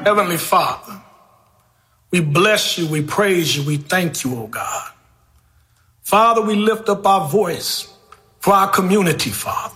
Heavenly Father, we bless you, we praise you, we thank you, oh God. Father, we lift up our voice for our community, Father.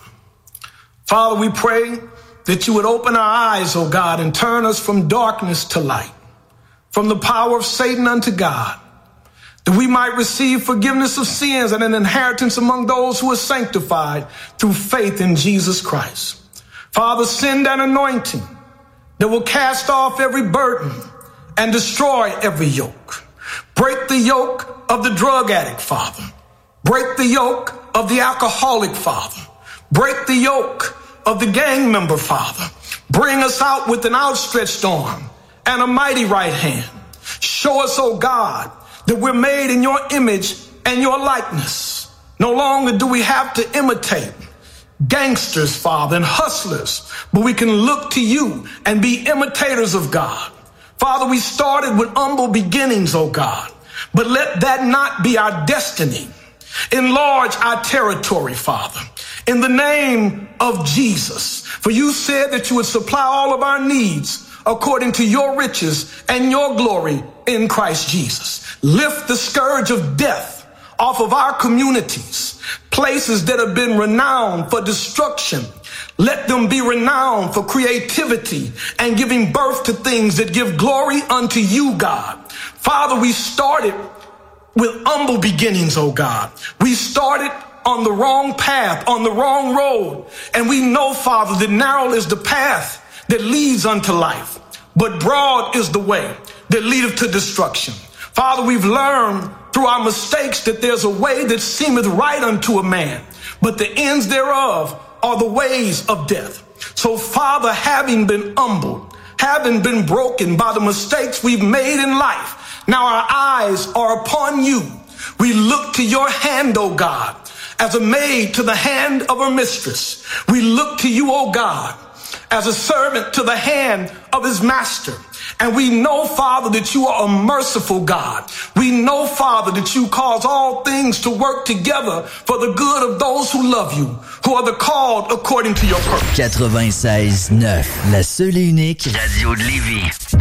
Father, we pray that you would open our eyes, oh God, and turn us from darkness to light, from the power of Satan unto God, that we might receive forgiveness of sins and an inheritance among those who are sanctified through faith in Jesus Christ. Father, send an anointing that will cast off every burden and destroy every yoke. Break the yoke of the drug addict, Father. Break the yoke of the alcoholic, Father. Break the yoke of the gang member, Father. Bring us out with an outstretched arm and a mighty right hand. Show us, oh God, that we're made in your image and your likeness. No longer do we have to imitate gangsters, Father, and hustlers, but we can look to you and be imitators of God. Father, we started with humble beginnings, oh God, but let that not be our destiny. Enlarge our territory, Father, in the name of Jesus. For you said that you would supply all of our needs according to your riches and your glory in Christ Jesus. Lift the scourge of death off of our communities, places that have been renowned for destruction. Let them be renowned for creativity and giving birth to things that give glory unto you, God. Father, we started with humble beginnings, oh God. We started on the wrong path, on the wrong road. And we know, Father, that narrow is the path that leads unto life, but broad is the way that leadeth to destruction. Father, we've learned through our mistakes that there's a way that seemeth right unto a man, but the ends thereof are the ways of death. So, Father, having been humbled, having been broken by the mistakes we've made in life, now our eyes are upon you. We look to your hand, O God, as a maid to the hand of her mistress. We look to you, O God, as a servant to the hand of his master. And we know, Father, that you are a merciful God. We know, Father, that you cause all things to work together for the good of those who love you, who are the called according to your purpose. 96.9, la seule et unique radio de Lévis.